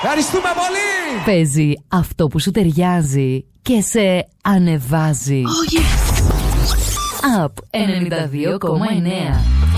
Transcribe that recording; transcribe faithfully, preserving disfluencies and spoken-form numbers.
Ευχαριστούμε πολύ. Παίζει αυτό που σου ταιριάζει και σε ανεβάζει. Oh yes. Up ενενήντα δύο κόμμα εννέα.